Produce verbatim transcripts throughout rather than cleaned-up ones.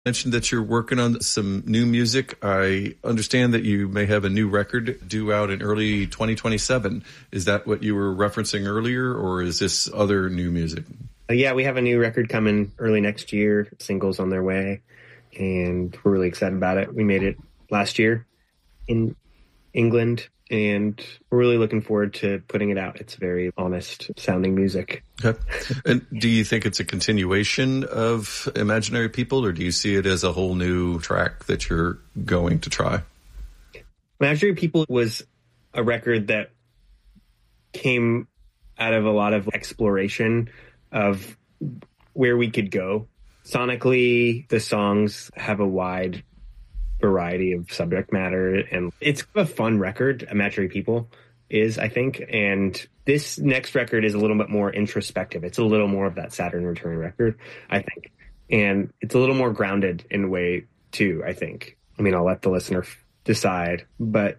Mentioned that you're working on some new music. I understand that you may have a new record due out in early twenty twenty-seven. Is that what you were referencing earlier, or is this other new music? Uh, yeah, we have a new record coming early next year. Singles on their way, and we're really excited about it. We made it last year in England, and we're really looking forward to putting it out. It's very honest sounding music. Okay. And do you think it's a continuation of Imaginary People, or do you see it as a whole new track that you're going to try? Imaginary People was a record that came out of a lot of exploration of where we could go. Sonically, the songs have a wide variety of subject matter, and it's a fun record. Imaginary People is, I think, and this next record is a little bit more introspective. It's a little more of that Saturn Return record, I think, and it's a little more grounded in a way too, I think. I mean, I'll let the listener f- decide, but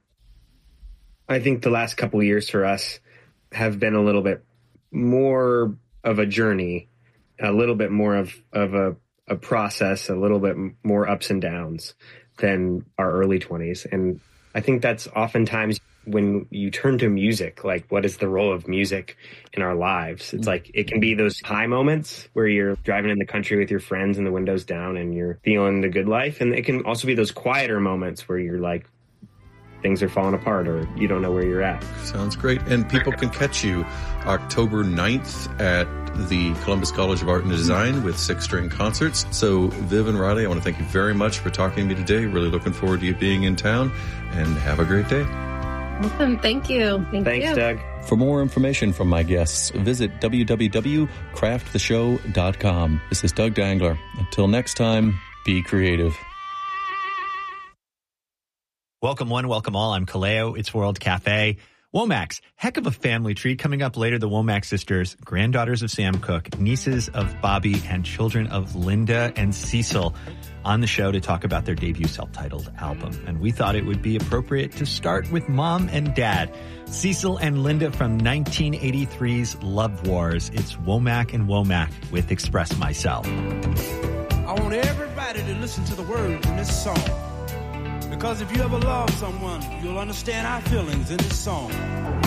I think the last couple of years for us have been a little bit more of a journey, a little bit more of, of a, a process, a little bit more ups and downs than our early twenties. And I think that's oftentimes when you turn to music, like what is the role of music in our lives? It's like it can be those high moments where you're driving in the country with your friends and the windows down and you're feeling the good life. And it can also be those quieter moments where you're like, things are falling apart or you don't know where you're at. Sounds great. And people can catch you October ninth at the Columbus College of Art and Design with Six String Concerts. So Viv and Riley, I want to thank you very much for talking to me today. Really looking forward to you being in town, and have a great day. Awesome. Thank you. Thank Thanks, you. Doug. For more information from my guests, visit w w w dot craft the show dot com. This is Doug Dangler. Until next time, be creative. Welcome one, welcome all. I'm Kaleo. It's World Cafe. Womack's, heck of a family tree. Coming up later, the Womack sisters, granddaughters of Sam Cooke, nieces of Bobby, and children of Linda and Cecil on the show to talk about their debut self-titled album. And we thought it would be appropriate to start with Mom and Dad, Cecil and Linda from nineteen eighty-three's Love Wars. It's Womack and Womack with Express Myself. I want everybody to listen to the words in this song. Because if you ever love someone, you'll understand our feelings in this song.